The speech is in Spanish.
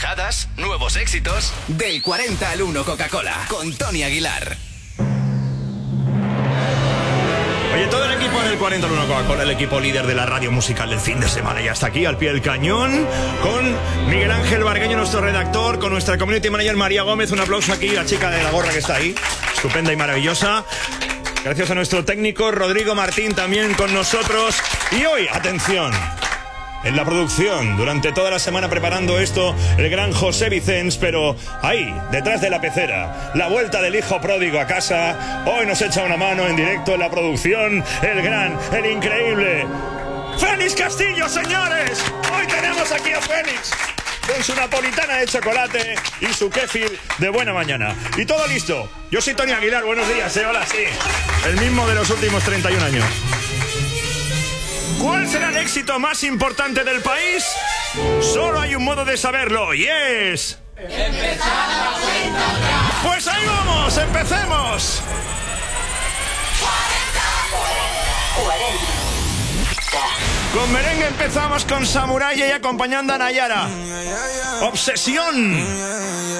Pasadas, nuevos éxitos. Del 40 al 1 Coca-Cola, con Tony Aguilar. Oye, todo el equipo del 40 al 1 Coca-Cola, el equipo líder de la radio musical del fin de semana, ya está aquí, al pie del cañón, con Miguel Ángel Vargueño, nuestro redactor, con nuestra community manager María Gómez. Un aplauso aquí, la chica de la gorra que está ahí, estupenda y maravillosa. Gracias a nuestro técnico Rodrigo Martín, también con nosotros. Y hoy, atención, en la producción, durante toda la semana preparando esto, el gran José Vicens, pero ahí, detrás de la pecera, la vuelta del hijo pródigo a casa. Hoy nos echa una mano en directo en la producción, el gran, el increíble Félix Castillo, señores. Hoy tenemos aquí a Félix con su napolitana de chocolate y su kéfir de buena mañana. Y todo listo. Yo soy Tony Aguilar, buenos días, hola, sí. El mismo de los últimos 31 años. ¿Cuál será el éxito más importante del país? Solo hay un modo de saberlo, y es... ¡empezar la cuenta atrás! Pues ahí vamos, empecemos. 40. Con merengue empezamos con Samurai y acompañando a Nayara. Obsesión.